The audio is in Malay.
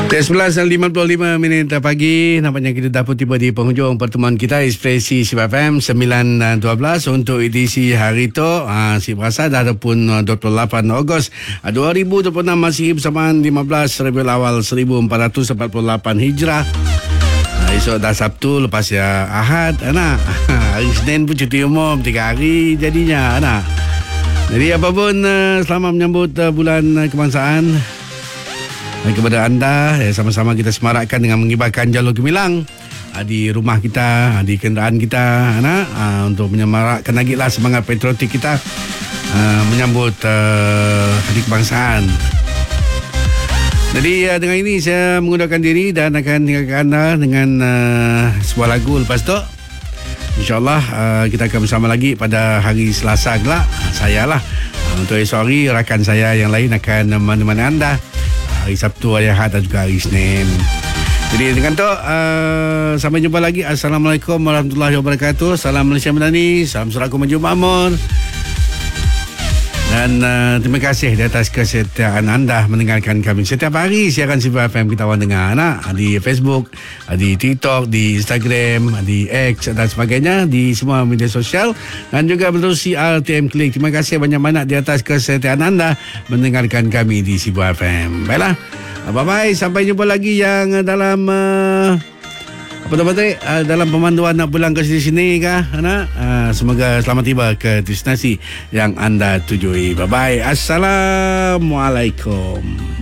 11.55 pagi. Nampaknya kita dah pun tiba di penghujung pertemuan kita Ekspresi Sibar FM 9.12 untuk edisi hari itu. Si berasa dah pun 28 Ogos 2026, masih bersamaan 15 Rabiul Awal 1448 Hijrah. Esok dah Sabtu, lepas ya Ahad, anak. Hari Senin pun cuti umum 3 hari jadinya, anak. Jadi apapun, selamat menyambut bulan kebangsaan. Kepada anda, sama-sama kita semarakkan dengan mengibarkan jalur gemilang di rumah kita, di kenderaan kita, anak, untuk menyemarakkan lagi lah semangat patriotik kita menyambut Hari Kebangsaan. Jadi dengan ini saya mengundurkan diri dan akan tinggalkan anda dengan sebuah lagu. Lepas tu InsyaAllah kita akan bersama lagi pada hari Selasa kelak. Saya lah, untuk esok hari rakan saya yang lain akan menemani anda hari Sabtu, hari Ahad dan juga hari Senin. Jadi dengan tu sampai jumpa lagi. Assalamualaikum warahmatullahi wabarakatuh. Salam Malaysia Madani, salam Suraku Maju Makmur. Dan terima kasih di atas kesetiaan anda mendengarkan kami setiap hari. Siaran Sibar FM kita awak dengar, anak, di Facebook, di TikTok, di Instagram, di X dan sebagainya, di semua media sosial, dan juga melalui RTM Klik. Terima kasih banyak-banyak di atas kesetiaan anda mendengarkan kami di Sibar FM. Baiklah, bye-bye. Sampai jumpa lagi yang dalam dalam pemanduan nak pulang ke sini kah, anak? Semoga selamat tiba ke destinasi yang anda tujui. Bye-bye. Assalamualaikum.